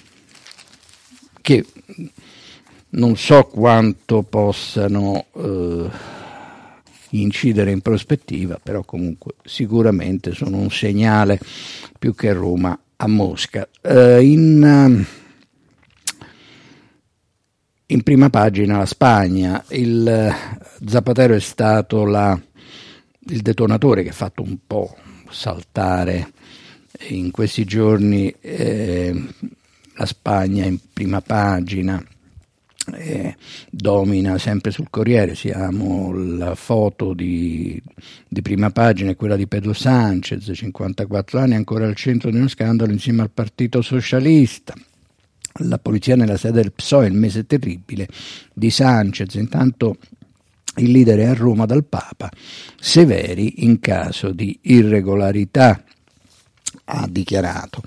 che non so quanto possano eh, incidere in prospettiva, però comunque sicuramente sono un segnale più che a Roma a Mosca. Eh, in... In prima pagina la Spagna, il Zapatero è stato la, il detonatore che ha fatto un po' saltare in questi giorni eh, la Spagna in prima pagina, eh, domina sempre sul Corriere. Siamo la foto di, di prima pagina è quella di Pedro Sánchez, cinquantaquattro anni, ancora al centro di uno scandalo insieme al Partito Socialista. La polizia nella sede del P S O E, il mese terribile di Sánchez. Intanto il leader è a Roma dal Papa, severi in caso di irregolarità, ha dichiarato.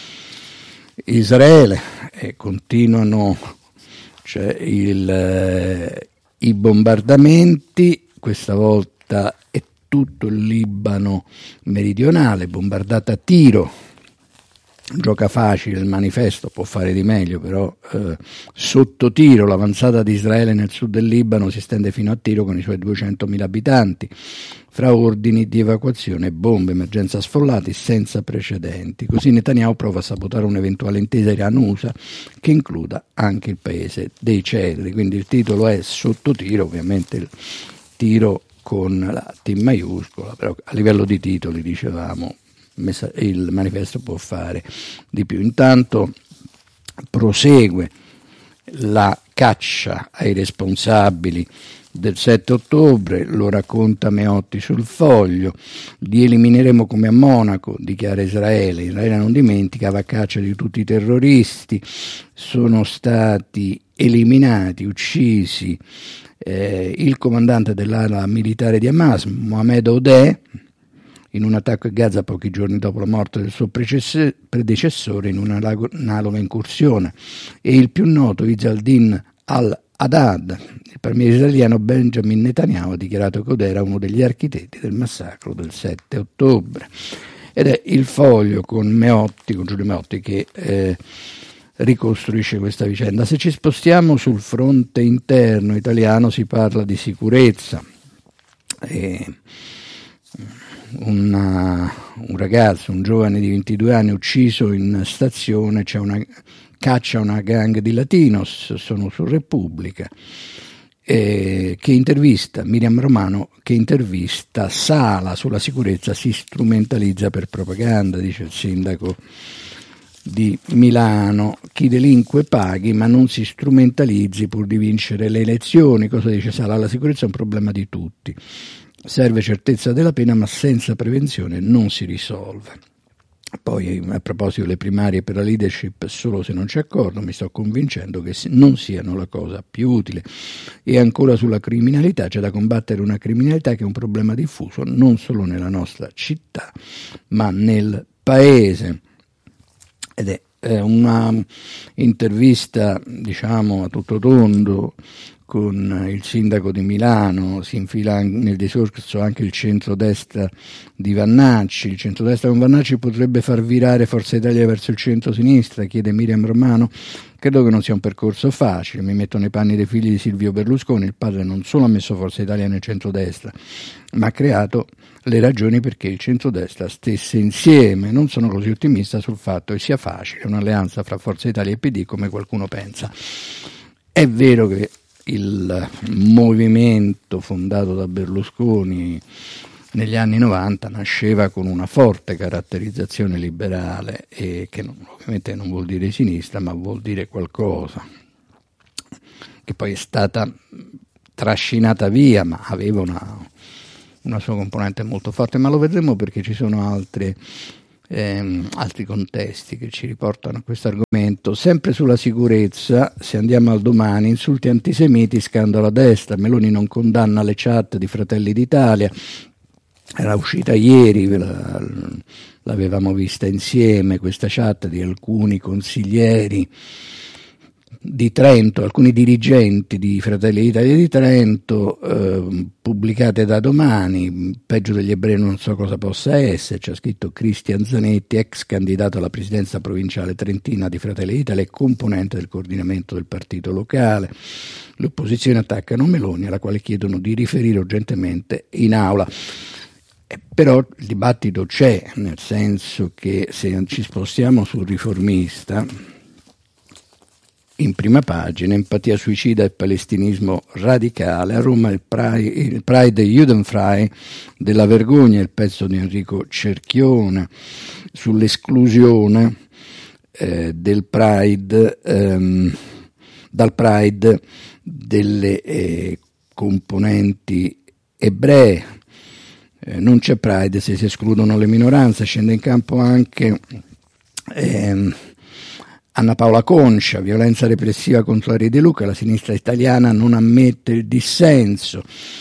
Israele, eh, continuano cioè il, eh, i bombardamenti, questa volta è tutto il Libano meridionale, bombardato a tiro. Gioca facile, il Manifesto può fare di meglio, però eh, sotto tiro l'avanzata di Israele nel sud del Libano si estende fino a Tiro con i suoi duecentomila abitanti, fra ordini di evacuazione, bombe, emergenza sfollati senza precedenti. Così Netanyahu prova a sabotare un'eventuale intesa Iran-U S A che includa anche il paese dei cedri. Quindi il titolo è sotto tiro, ovviamente il tiro con la T maiuscola, però a livello di titoli dicevamo il Manifesto può fare di più. Intanto prosegue la caccia ai responsabili del sette ottobre, lo racconta Meotti sul Foglio. Li elimineremo come a Monaco, dichiara Israele. Israele non dimentica, va a caccia di tutti i terroristi. Sono stati eliminati, uccisi eh, il comandante dell'ala militare di Hamas, Mohamed Odeh, in un attacco a Gaza pochi giorni dopo la morte del suo predecessore in una analoga incursione, e il più noto Izzaldin al-Haddad. Il premier israeliano Benjamin Netanyahu ha dichiarato che Odeh era uno degli architetti del massacro del sette ottobre. Ed è il Foglio con Meotti, con Giulio Meotti, che eh, ricostruisce questa vicenda. Se ci spostiamo sul fronte interno italiano si parla di sicurezza. E Una, un ragazzo, un giovane di ventidue anni ucciso in stazione, c'è una caccia a una gang di latinos, sono su Repubblica, eh, che intervista Miriam Romano, che intervista Sala sulla sicurezza, si strumentalizza per propaganda, dice il sindaco di Milano. Chi delinque paghi ma non si strumentalizzi pur di vincere le elezioni. Cosa dice Sala? La sicurezza è un problema di tutti. Serve certezza della pena, ma senza prevenzione non si risolve. Poi, a proposito delle primarie per la leadership, solo se non c'è accordo, mi sto convincendo che non siano la cosa più utile. E ancora sulla criminalità, c'è da combattere una criminalità che è un problema diffuso non solo nella nostra città, ma nel paese. Ed è una intervista, diciamo, a tutto tondo con il sindaco di Milano, si infila nel discorso anche il centrodestra di Vannacci. Il centrodestra con Vannacci potrebbe far virare Forza Italia verso il centro-sinistra, chiede Miriam Romano. Credo che non sia un percorso facile, mi metto nei panni dei figli di Silvio Berlusconi. Il padre non solo ha messo Forza Italia nel centrodestra, ma ha creato le ragioni perché il centrodestra stesse insieme. Non sono così ottimista sul fatto che sia facile un'alleanza fra Forza Italia e P D come qualcuno pensa. È vero che il movimento fondato da Berlusconi negli anni novanta nasceva con una forte caratterizzazione liberale, e che non, ovviamente non vuol dire sinistra, ma vuol dire qualcosa, che poi è stata trascinata via, ma aveva una, una sua componente molto forte. Ma lo vedremo perché ci sono altre Ehm, altri contesti che ci riportano a questo argomento. Sempre sulla sicurezza, se andiamo al Domani, insulti antisemiti, scandalo a destra, Meloni non condanna le chat di Fratelli d'Italia, era uscita ieri, l'avevamo vista insieme questa chat di alcuni consiglieri di Trento, alcuni dirigenti di Fratelli d'Italia di Trento, eh, pubblicate da Domani. Peggio degli ebrei non so cosa possa essere, c'è scritto Cristian Zanetti, ex candidato alla presidenza provinciale trentina di Fratelli d'Italia e componente del coordinamento del partito locale. Le opposizioni attaccano Meloni, alla quale chiedono di riferire urgentemente in aula. Eh, però il dibattito c'è, nel senso che se ci spostiamo sul Riformista, in prima pagina, empatia suicida e palestinismo radicale. A Roma il Pride, il Pride Judenfrei della vergogna, il pezzo di Enrico Cerchione sull'esclusione eh, del Pride, ehm, dal Pride delle eh, componenti ebree. Eh, non c'è Pride se si escludono le minoranze. Scende in campo anche ehm, Anna Paola Concia, violenza repressiva contro Ari De Luca, la sinistra italiana non ammette il dissenso.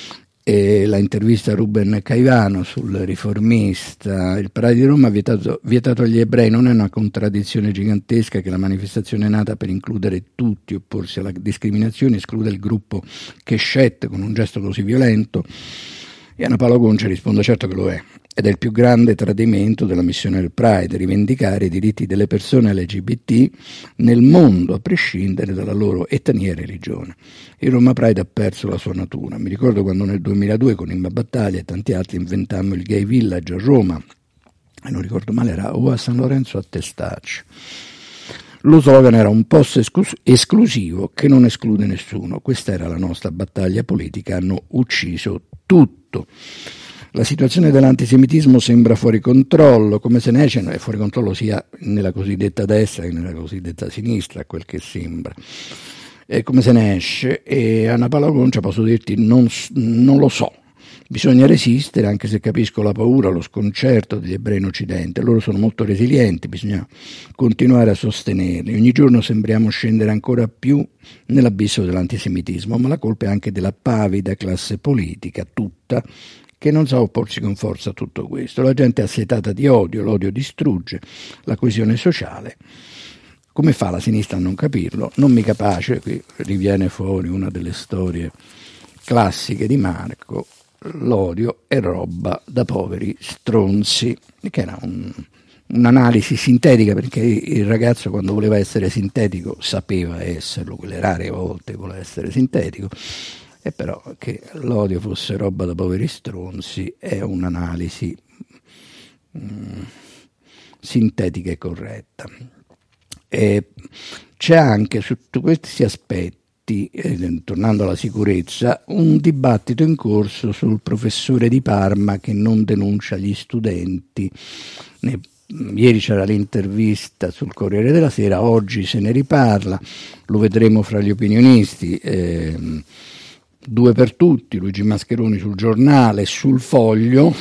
E la intervista a Ruben Caivano sul Riformista, il Pride di Roma ha vietato, vietato agli ebrei, non è una contraddizione gigantesca che la manifestazione è nata per includere tutti, opporsi alla discriminazione, esclude il gruppo Keshet con un gesto così violento. E Anna Paola Concia risponde: certo che lo è, ed è il più grande tradimento della missione del Pride, rivendicare i diritti delle persone L G B T nel mondo, a prescindere dalla loro etnia e religione. Il Roma Pride ha perso la sua natura. Mi ricordo quando nel duemiladue con Imma Battaglia e tanti altri inventammo il Gay Village a Roma, e non ricordo male era o a San Lorenzo o a Testaccio. Lo slogan era un post esclus- esclusivo che non esclude nessuno. Questa era la nostra battaglia politica, hanno ucciso tutto. La situazione dell'antisemitismo sembra fuori controllo, come se ne esce, è fuori controllo sia nella cosiddetta destra che nella cosiddetta sinistra, quel che sembra. E come se ne esce? E Anna Paola Concia, posso dirti, non, non lo so. Bisogna resistere, anche se capisco la paura, lo sconcerto degli ebrei in Occidente. Loro sono molto resilienti, bisogna continuare a sostenerli. Ogni giorno sembriamo scendere ancora più nell'abisso dell'antisemitismo, ma la colpa è anche della pavida classe politica, tutta, che non sa opporsi con forza a tutto questo. La gente è assetata di odio, l'odio distrugge la coesione sociale. Come fa la sinistra a non capirlo? Non mi capace, qui riviene fuori una delle storie classiche di Marco, l'odio è roba da poveri stronzi, che era un, un'analisi sintetica, perché il ragazzo quando voleva essere sintetico sapeva esserlo, quelle rare volte voleva essere sintetico, e però che l'odio fosse roba da poveri stronzi è un'analisi mh, sintetica e corretta. E c'è anche su tutti questi aspetti, eh, tornando alla sicurezza, un dibattito in corso sul professore di Parma che non denuncia gli studenti. Ne, ieri c'era l'intervista sul Corriere della Sera, oggi se ne riparla, lo vedremo fra gli opinionisti. Eh, due per tutti, Luigi Mascheroni sul Giornale, sul Foglio,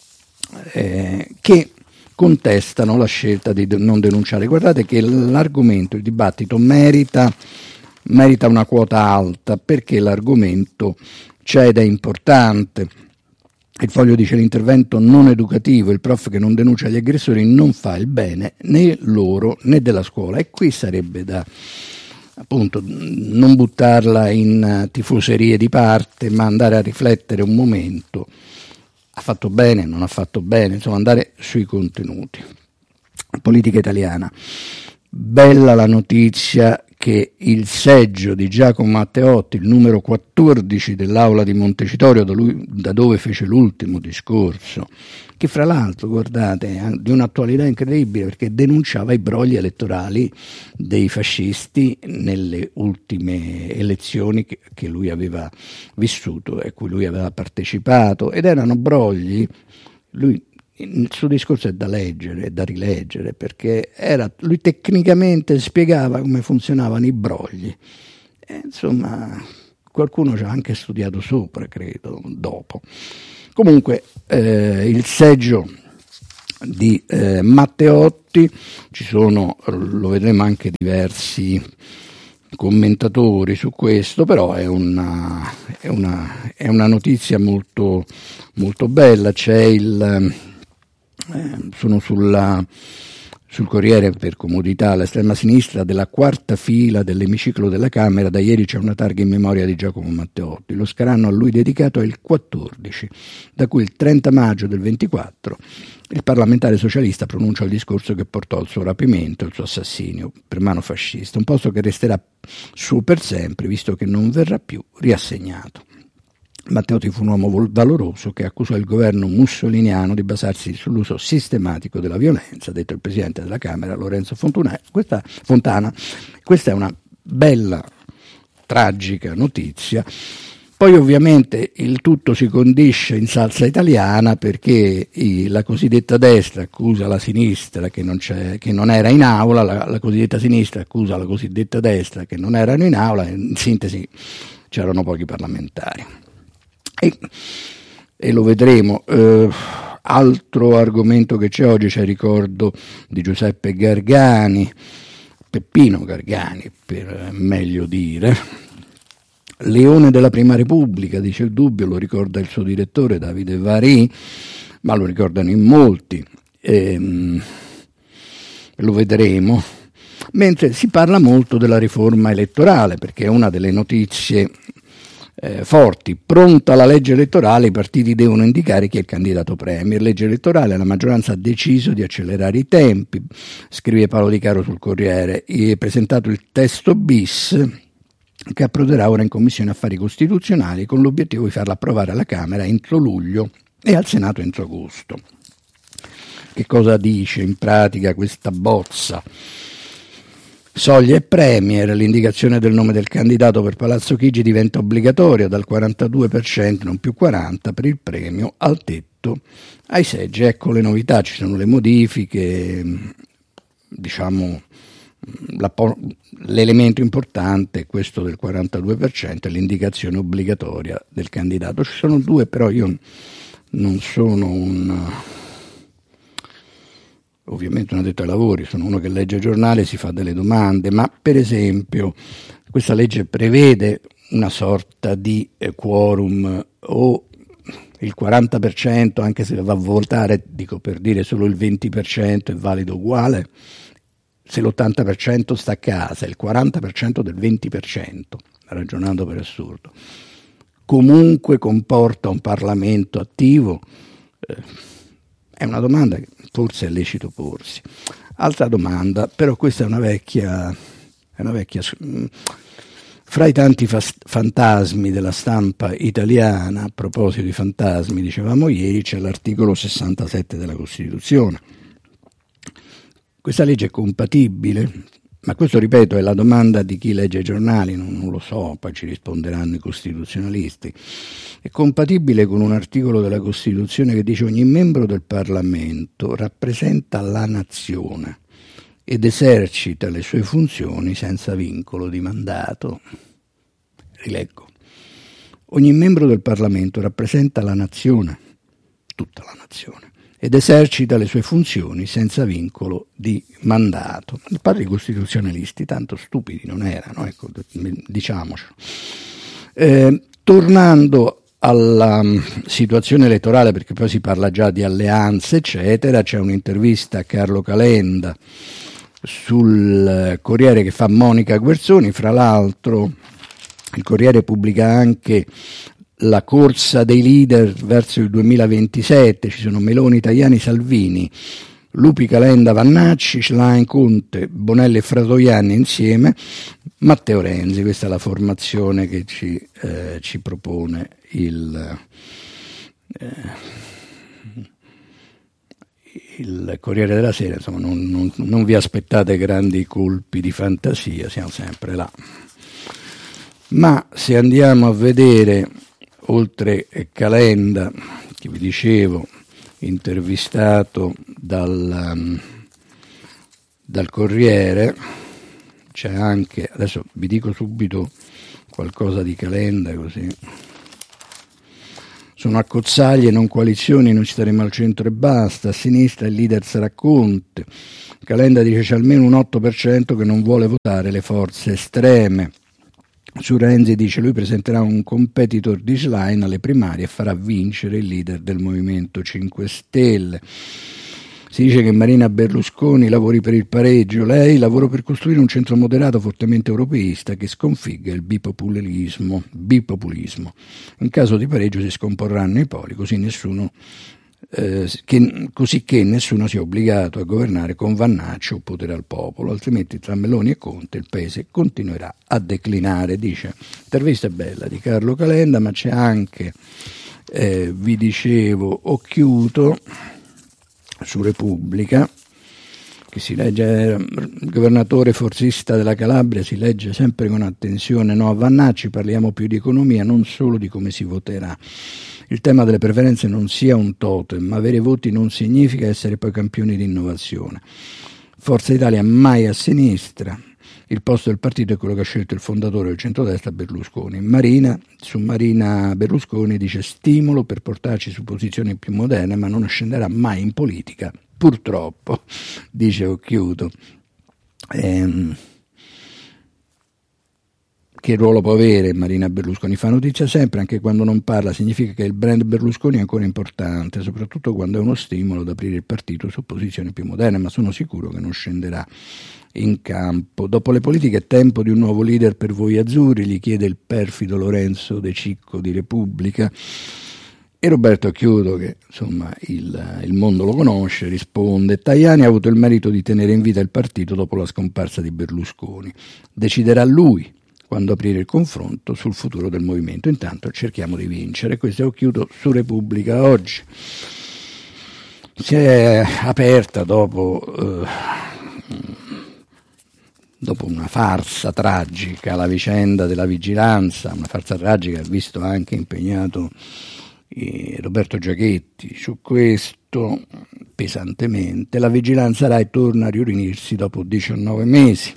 eh, che contestano la scelta di non denunciare. Guardate che l'argomento, il dibattito merita, merita una quota alta, perché l'argomento c'è ed è importante. Il Foglio dice: l'intervento non educativo, il prof che non denuncia gli aggressori non fa il bene né loro né della scuola. E qui sarebbe da appunto non buttarla in tifoserie di parte, ma andare a riflettere un momento. Ha fatto bene, non ha fatto bene, insomma andare sui contenuti. Politica italiana. Bella la notizia che il seggio di Giacomo Matteotti, il numero quattordici dell'aula di Montecitorio, da, lui, da dove fece l'ultimo discorso, che fra l'altro, guardate, è di un'attualità incredibile perché denunciava i brogli elettorali dei fascisti nelle ultime elezioni che, che lui aveva vissuto e a cui lui aveva partecipato, ed erano brogli, lui il suo discorso è da leggere, è da rileggere, perché era, lui tecnicamente spiegava come funzionavano i brogli. E, insomma, qualcuno ci ha anche studiato sopra, credo, dopo. Comunque, eh, il seggio di eh, Matteotti, ci sono, lo vedremo anche diversi commentatori su questo, però è una, è una, è una notizia molto, molto bella. C'è il... Eh, sono sulla, sul Corriere per comodità, all'estrema sinistra della quarta fila dell'emiciclo della Camera, da ieri c'è una targa in memoria di Giacomo Matteotti, lo scaranno a lui dedicato è il quattordici, da cui il trenta maggio del ventiquattro il parlamentare socialista pronuncia il discorso che portò al suo rapimento e al suo assassinio per mano fascista, un posto che resterà suo per sempre visto che non verrà più riassegnato. Matteotti fu un uomo valoroso che accusò il governo mussoliniano di basarsi sull'uso sistematico della violenza, detto il presidente della Camera Lorenzo Fontana. Questa, Fontana. Questa è una bella, tragica notizia. Poi ovviamente il tutto si condisce in salsa italiana perché i, la cosiddetta destra accusa la sinistra che non, c'è, che non era in aula, la, la cosiddetta sinistra accusa la cosiddetta destra che non erano in aula, in sintesi c'erano pochi parlamentari. E, e lo vedremo. Eh, altro argomento che c'è oggi c'è il ricordo di Giuseppe Gargani, Peppino Gargani per meglio dire, leone della Prima Repubblica, dice il Dubbio, lo ricorda il suo direttore Davide Varì, ma lo ricordano in molti, ehm, lo vedremo, mentre si parla molto della riforma elettorale perché è una delle notizie Eh, forti. Pronta la legge elettorale, i partiti devono indicare chi è il candidato premier. Legge elettorale, la maggioranza ha deciso di accelerare i tempi, scrive Paolo Di Caro sul Corriere, e è presentato il testo bis che approderà ora in Commissione Affari Costituzionali con l'obiettivo di farla approvare alla Camera entro luglio e al Senato entro agosto. Che cosa dice in pratica questa bozza? Soglia e premier, l'indicazione del nome del candidato per Palazzo Chigi diventa obbligatoria dal quarantadue per cento, non più quaranta per cento, per il premio al tetto ai seggi. Ecco le novità, ci sono le modifiche, diciamo la, l'elemento importante è questo del quarantadue per cento e l'indicazione obbligatoria del candidato. Ci sono due, però io non sono un... ovviamente un addetto ai lavori, sono uno che legge il giornale e si fa delle domande, ma per esempio questa legge prevede una sorta di eh, quorum o il quaranta per cento, anche se va a votare, dico per dire solo il venti per cento è valido uguale, se l'ottanta per cento sta a casa, il quaranta per cento del venti per cento, ragionando per assurdo, comunque comporta un Parlamento attivo? Eh, è una domanda che forse è lecito porsi. Altra domanda, però questa è una vecchia, è una vecchia fra i tanti fas- fantasmi della stampa italiana, a proposito di fantasmi, dicevamo ieri, c'è l'articolo sessantasette della Costituzione. Questa legge è compatibile? Ma questo, ripeto, è la domanda di chi legge i giornali, non, non lo so, poi ci risponderanno i costituzionalisti. È compatibile con un articolo della Costituzione che dice: ogni membro del Parlamento rappresenta la nazione ed esercita le sue funzioni senza vincolo di mandato. Rileggo. Ogni membro del Parlamento rappresenta la nazione, tutta la nazione, ed esercita le sue funzioni senza vincolo di mandato. I padri costituzionalisti tanto stupidi non erano, ecco, diciamocelo. Eh, tornando alla situazione elettorale, perché poi si parla già di alleanze, eccetera, c'è un'intervista a Carlo Calenda sul Corriere che fa Monica Guerzoni. Fra l'altro il Corriere pubblica anche la corsa dei leader verso il duemilaventisette, ci sono Meloni, Tajani, Salvini, Lupi, Calenda, Vannacci, Schlein, Conte, Bonelli e Fratoianni insieme, Matteo Renzi. Questa è la formazione che ci, eh, ci propone il, eh, il Corriere della Sera. Insomma, non, non, non vi aspettate grandi colpi di fantasia, siamo sempre là. Ma se andiamo a vedere, oltre Calenda, che vi dicevo, intervistato dal, um, dal Corriere, c'è anche, adesso vi dico subito qualcosa di Calenda, così. Sono accozzaglie, non coalizioni, noi staremo al centro e basta, a sinistra il leader sarà Conte. Calenda dice c'è almeno un otto per cento che non vuole votare le forze estreme. Su Renzi dice lui presenterà un competitor di Schlein alle primarie e farà vincere il leader del Movimento cinque Stelle. Si dice che Marina Berlusconi lavori per il pareggio, lei lavora per costruire un centro moderato fortemente europeista che sconfigga il bipopulismo. bipopulismo. In caso di pareggio si scomporranno i poli, così nessuno Eh, che, così che nessuno sia obbligato a governare con Vannacci o potere al popolo, altrimenti tra Meloni e Conte il paese continuerà a declinare, dice. L'intervista è bella di Carlo Calenda, ma c'è anche, eh, vi dicevo, Occhiuto su Repubblica, che si legge, il governatore forzista della Calabria, si legge sempre con attenzione, no a Vannacci, parliamo più di economia, non solo di come si voterà. Il tema delle preferenze non sia un totem, ma avere voti non significa essere poi campioni di innovazione. Forza Italia mai a sinistra, il posto del partito è quello che ha scelto il fondatore del centrodestra Berlusconi. Marina, su Marina Berlusconi dice stimolo per portarci su posizioni più moderne, ma non scenderà mai in politica, purtroppo, dice Occhiuto. Ehm, Che ruolo può avere Marina Berlusconi? Fa notizia sempre, anche quando non parla, significa che il brand Berlusconi è ancora importante, soprattutto quando è uno stimolo ad aprire il partito su posizioni più moderne, ma sono sicuro che non scenderà in campo. Dopo le politiche è tempo di un nuovo leader per voi azzurri, gli chiede il perfido Lorenzo De Cicco di Repubblica. E Roberto Chiudo, che insomma il, il mondo lo conosce, risponde: Tajani ha avuto il merito di tenere in vita il partito dopo la scomparsa di Berlusconi. Deciderà lui quando aprire il confronto sul futuro del movimento. Intanto cerchiamo di vincere. Questo è Occhiuto su Repubblica oggi. Si è aperta dopo, eh, dopo una farsa tragica la vicenda della vigilanza, una farsa tragica, ha visto anche impegnato eh, Roberto Giachetti su questo pesantemente. La vigilanza Rai torna a riunirsi dopo diciannove mesi.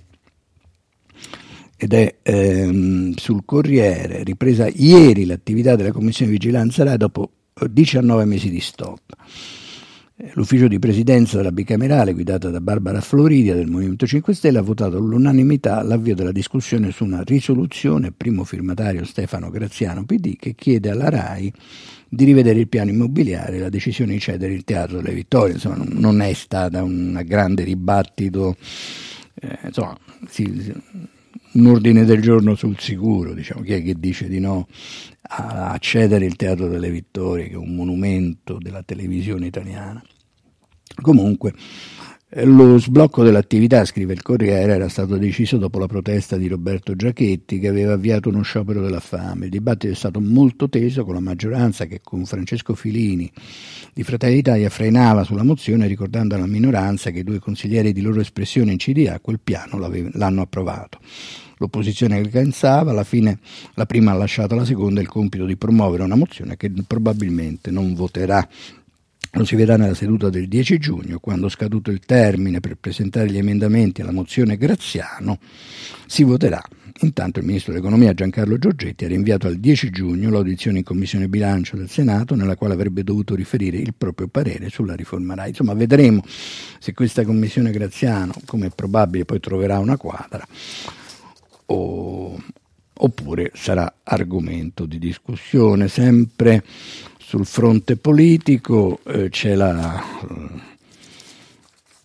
Ed è ehm, sul Corriere, ripresa ieri l'attività della Commissione di Vigilanza Rai dopo diciannove mesi di stop. L'ufficio di presidenza della bicamerale, guidata da Barbara Floridia del Movimento cinque Stelle, ha votato all'unanimità l'avvio della discussione su una risoluzione, primo firmatario Stefano Graziano P D, che chiede alla Rai di rivedere il piano immobiliare e la decisione di cedere il Teatro delle Vittorie. Insomma, non è stata un grande dibattito, eh, insomma, si, un ordine del giorno sul sicuro, diciamo. Chi è che dice di no a cedere il Teatro delle Vittorie, che è un monumento della televisione italiana? Comunque, lo sblocco dell'attività, scrive il Corriere, era stato deciso dopo la protesta di Roberto Giachetti, che aveva avviato uno sciopero della fame. Il dibattito è stato molto teso, con la maggioranza che con Francesco Filini di Fratelli d'Italia frenava sulla mozione, ricordando alla minoranza che i due consiglieri di loro espressione in C D A quel piano l'hanno approvato. L'opposizione cansava, alla fine la prima ha lasciato alla seconda il compito di promuovere una mozione che probabilmente non voterà. Lo si vedrà nella seduta del dieci giugno, quando, scaduto il termine per presentare gli emendamenti alla mozione Graziano, si voterà. Intanto il ministro dell'Economia Giancarlo Giorgetti ha rinviato al dieci giugno l'audizione in Commissione Bilancio del Senato, nella quale avrebbe dovuto riferire il proprio parere sulla riforma Rai. Insomma, vedremo se questa Commissione Graziano, come è probabile, poi troverà una quadra, o, oppure sarà argomento di discussione. Sempre sul fronte politico eh, c'è la,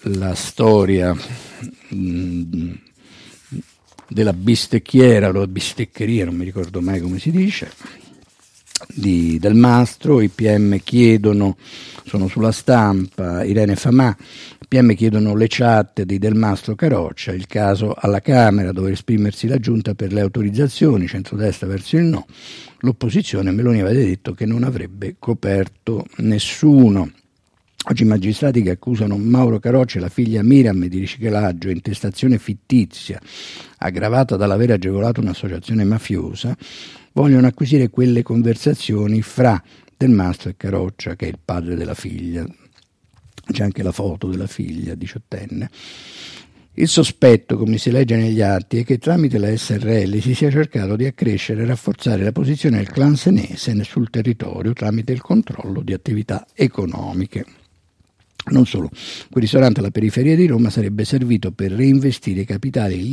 la storia mh, della bistecchiera o bisteccheria, non mi ricordo mai come si dice, di, del Mastro. I P M chiedono, sono sulla Stampa, Irene Famà, i P M chiedono le chat di Del Mastro Caroccia, il caso alla Camera dove esprimersi la Giunta per le autorizzazioni, centrodestra verso il no, l'opposizione, Meloni aveva detto che non avrebbe coperto nessuno. Oggi i magistrati che accusano Mauro Caroccia e la figlia Miriam di riciclaggio e intestazione fittizia aggravata dall'aver agevolato un'associazione mafiosa vogliono acquisire quelle conversazioni fra Del Mastro e Caroccia, che è il padre della figlia. C'è anche la foto della figlia diciottenne. Il sospetto, come si legge negli atti, è che tramite la S R L si sia cercato di accrescere e rafforzare la posizione del clan senese sul territorio tramite il controllo di attività economiche. Non solo, quel ristorante alla periferia di Roma sarebbe servito per reinvestire i capitali